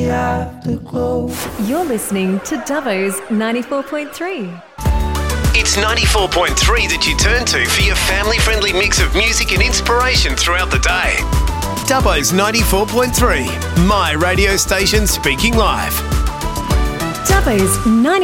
the afterglow. You're listening to Dubbo's 94.3. It's 94.3 that you turn to for your family-friendly mix of music and inspiration throughout the day. Dubbo's 94.3, my radio station speaking live. Dubbo's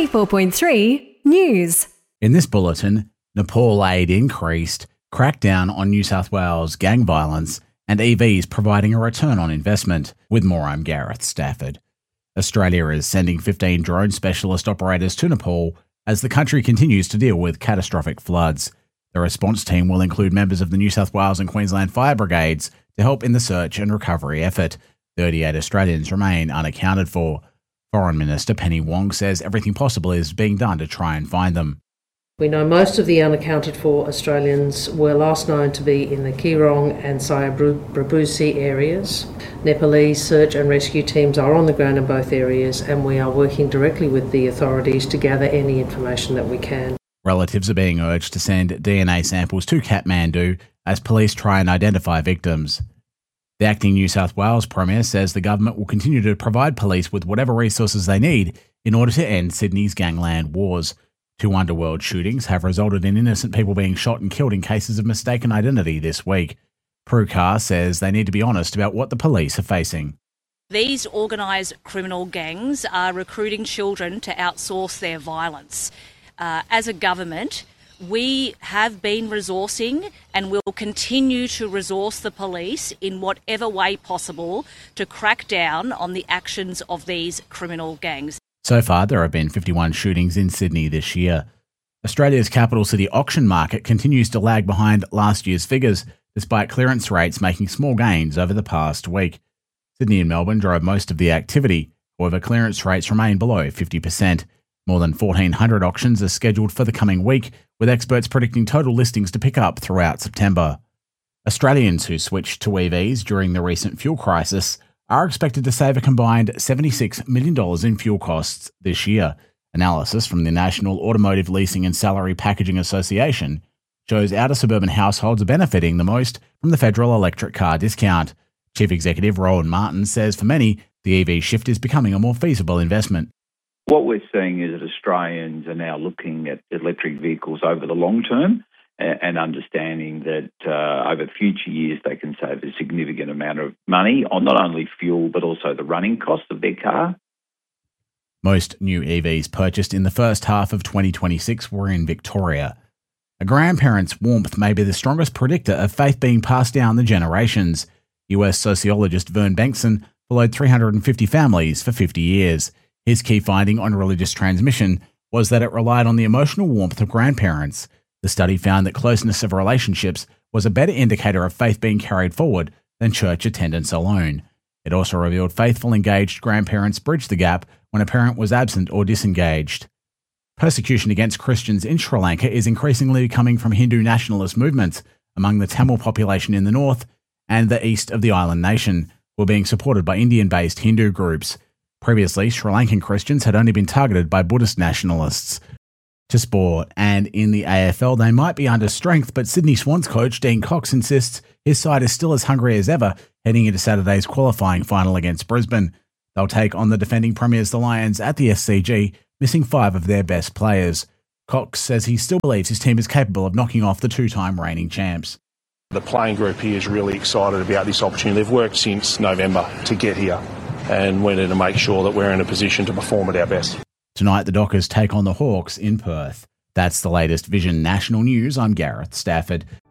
94.3 News. In this bulletin, Nepal aid increased, crackdown on New South Wales gang violence, and EVs providing a return on investment. With more, I'm Gareth Stafford. Australia is sending 15 drone specialist operators to Nepal as the country continues to deal with catastrophic floods. The response team will include members of the New South Wales and Queensland fire brigades to help in the search and recovery effort. 38 Australians remain unaccounted for. Foreign Minister Penny Wong says everything possible is being done to try and find them. We know most of the unaccounted for Australians were last known to be in the Kirong and Sayabrabusi areas. Nepalese search and rescue teams are on the ground in both areas, and we are working directly with the authorities to gather any information that we can. Relatives are being urged to send DNA samples to Kathmandu as police try and identify victims. The acting New South Wales Premier says the government will continue to provide police with whatever resources they need in order to end Sydney's gangland wars. 2 underworld shootings have resulted in innocent people being shot and killed in cases of mistaken identity this week. Prue Carr says they need to be honest about what the police are facing. These organised criminal gangs are recruiting children to outsource their violence. As a government, we have been resourcing and will continue to resource the police in whatever way possible to crack down on the actions of these criminal gangs. So far, there have been 51 shootings in Sydney this year. Australia's capital city auction market continues to lag behind last year's figures, despite clearance rates making small gains over the past week. Sydney and Melbourne drove most of the activity, however clearance rates remain below 50%. More than 1,400 auctions are scheduled for the coming week, with experts predicting total listings to pick up throughout September. Australians who switched to EVs during the recent fuel crisis are expected to save a combined $76 million in fuel costs this year. Analysis from the National Automotive Leasing and Salary Packaging Association shows outer suburban households are benefiting the most from the federal electric car discount. Chief Executive Rowan Martin says for many, the EV shift is becoming a more feasible investment. What we're seeing is that Australians are now looking at electric vehicles over the long term and understanding that over future years they can save a significant amount of money on not only fuel but also the running cost of their car. Most new EVs purchased in the first half of 2026 were in Victoria. A grandparent's warmth may be the strongest predictor of faith being passed down the generations. US sociologist Vern Bengtson followed 350 families for 50 years. His key finding on religious transmission was that it relied on the emotional warmth of grandparents. The study found that closeness of relationships was a better indicator of faith being carried forward than church attendance alone. It also revealed faithful, engaged grandparents bridged the gap when a parent was absent or disengaged. Persecution against Christians in Sri Lanka is increasingly coming from Hindu nationalist movements among the Tamil population in the north and the east of the island nation, who are being supported by Indian-based Hindu groups. Previously, Sri Lankan Christians had only been targeted by Buddhist nationalists. To sport, and in the AFL they might be under strength, but Sydney Swans coach Dean Cox insists his side is still as hungry as ever heading into Saturday's qualifying final against Brisbane. They'll take on the defending premiers the Lions at the SCG, missing 5 of their best players. Cox says he still believes his team is capable of knocking off the 2-time reigning champs. The playing group here is really excited about this opportunity. They've worked since November to get here, and we need to make sure that we're in a position to perform at our best. Tonight, the Dockers take on the Hawks in Perth. That's the latest Vision National News. I'm Gareth Stafford.